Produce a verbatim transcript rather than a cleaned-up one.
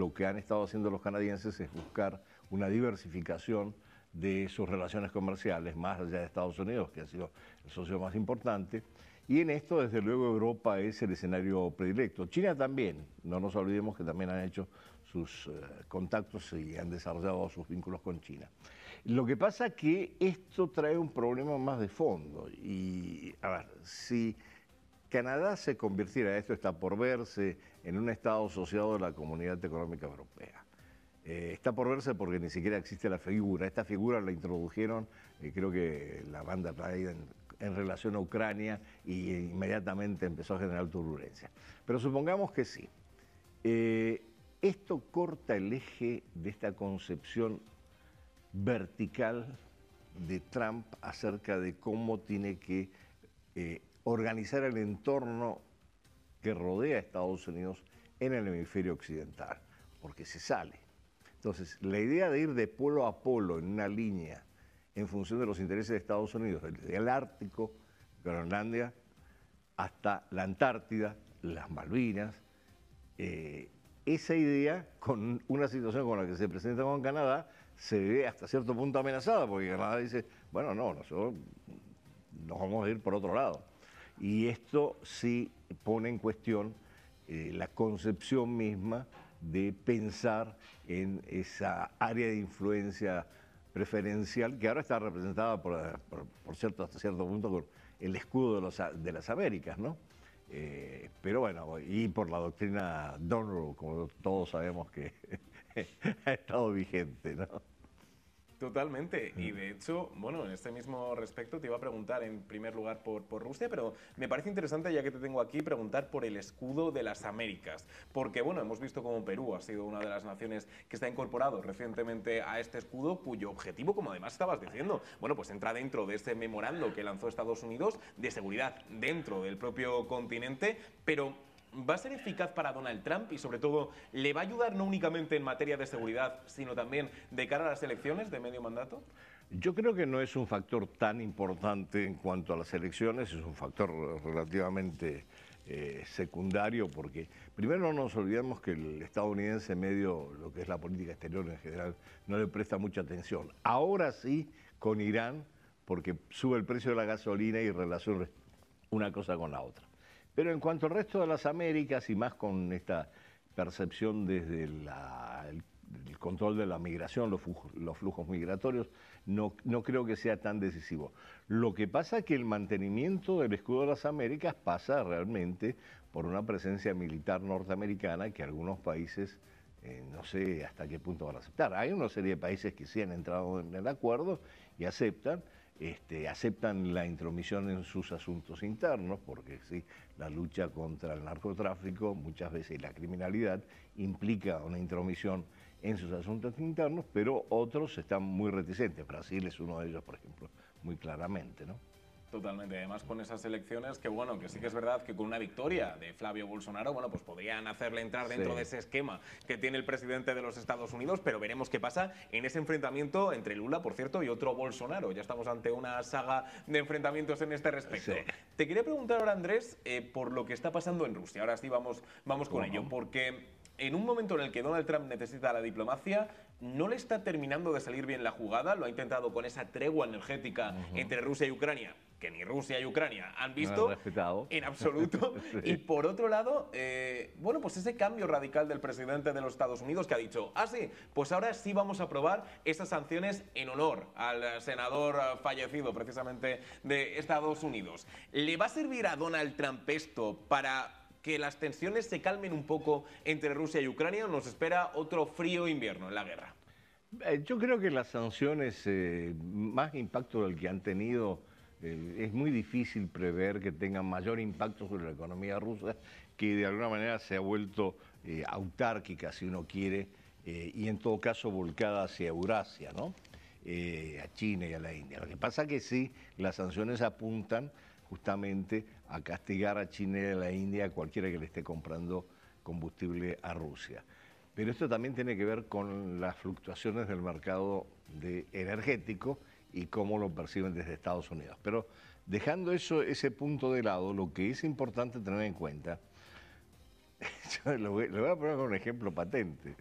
lo que han estado haciendo los canadienses es buscar una diversificación de sus relaciones comerciales, más allá de Estados Unidos, que ha sido el socio más importante. Y en esto, desde luego, Europa es el escenario predilecto. China también, no nos olvidemos que también han hecho sus eh, contactos y han desarrollado sus vínculos con China. Lo que pasa es que esto trae un problema más de fondo. Y, a ver, si Canadá se convirtiera, esto está por verse, en un Estado asociado a la Comunidad Económica Europea, Eh, está por verse porque ni siquiera existe la figura. Esta figura la introdujeron, eh, creo que la banda Biden, en relación a Ucrania, y inmediatamente empezó a generar turbulencia. Pero supongamos que sí. Eh, esto corta el eje de esta concepción vertical de Trump acerca de cómo tiene que eh, organizar el entorno que rodea a Estados Unidos en el hemisferio occidental, porque se sale. Entonces, la idea de ir de polo a polo en una línea en función de los intereses de Estados Unidos, desde el Ártico, Groenlandia, hasta la Antártida, las Malvinas, eh, esa idea, con una situación con la que se presenta con Canadá, se ve hasta cierto punto amenazada, porque Canadá dice, bueno, no, nosotros nos vamos a ir por otro lado. Y esto sí pone en cuestión eh, la concepción misma de pensar en esa área de influencia preferencial que ahora está representada, por, por, por cierto, hasta cierto punto con el escudo de, los, de las Américas, ¿no? Eh, pero bueno, y por la doctrina Donroe, como todos sabemos que ha estado vigente, ¿no? Totalmente, y de hecho, bueno, en este mismo respecto te iba a preguntar en primer lugar por, por Rusia, pero me parece interesante, ya que te tengo aquí, preguntar por el escudo de las Américas, porque bueno, hemos visto como Perú ha sido una de las naciones que está incorporado recientemente a este escudo, cuyo objetivo, como además estabas diciendo, bueno, pues entra dentro de este memorando que lanzó Estados Unidos de seguridad dentro del propio continente, pero ¿va a ser eficaz para Donald Trump y, sobre todo, le va a ayudar no únicamente en materia de seguridad, sino también de cara a las elecciones de medio mandato? Yo creo que no es un factor tan importante en cuanto a las elecciones, es un factor relativamente eh, secundario, porque primero no nos olvidemos que el estadounidense medio, lo que es la política exterior en general, no le presta mucha atención. Ahora sí, con Irán, porque sube el precio de la gasolina y relaciona una cosa con la otra. Pero en cuanto al resto de las Américas, y más con esta percepción desde la, el, el control de la migración, los flujos, los flujos migratorios, no, no creo que sea tan decisivo. Lo que pasa es que el mantenimiento del escudo de las Américas pasa realmente por una presencia militar norteamericana que algunos países, eh, no sé hasta qué punto van a aceptar. Hay una serie de países que sí han entrado en el acuerdo y aceptan. Este, aceptan la intromisión en sus asuntos internos, porque sí, la lucha contra el narcotráfico, muchas veces la criminalidad, implica una intromisión en sus asuntos internos, pero otros están muy reticentes. Brasil es uno de ellos, por ejemplo, muy claramente, ¿no? Totalmente, además con esas elecciones que bueno, que sí que es verdad que con una victoria de Flavio Bolsonaro, bueno, pues podrían hacerle entrar dentro sí. de ese esquema que tiene el presidente de los Estados Unidos, pero veremos qué pasa en ese enfrentamiento entre Lula, por cierto, y otro Bolsonaro. Ya estamos ante una saga de enfrentamientos en este respecto. Sí. Te quería preguntar ahora, Andrés, eh, por lo que está pasando en Rusia. Ahora sí vamos, vamos con ello, porque en un momento en el que Donald Trump necesita la diplomacia, no le está terminando de salir bien la jugada, lo ha intentado con esa tregua energética uh-huh. entre Rusia y Ucrania, que ni Rusia y Ucrania han visto no en absoluto. sí. Y por otro lado, eh, bueno, pues ese cambio radical del presidente de los Estados Unidos que ha dicho, ah, sí, pues ahora sí vamos a aprobar esas sanciones en honor al senador fallecido precisamente de Estados Unidos. ¿Le va a servir a Donald Trump esto para que las tensiones se calmen un poco entre Rusia y Ucrania, o nos espera otro frío invierno en la guerra? Yo creo que las sanciones, eh, más impacto del que han tenido, eh, es muy difícil prever que tengan mayor impacto sobre la economía rusa, que de alguna manera se ha vuelto eh, autárquica, si uno quiere, eh, y en todo caso volcada hacia Eurasia, ¿no? Eh, a China y a la India. Lo que pasa es que sí, las sanciones apuntan justamente a castigar a China y a la India, a cualquiera que le esté comprando combustible a Rusia. Pero esto también tiene que ver con las fluctuaciones del mercado de energético y cómo lo perciben desde Estados Unidos. Pero dejando eso, ese punto de lado, lo que es importante tener en cuenta, yo lo voy, lo voy a poner con un ejemplo patente.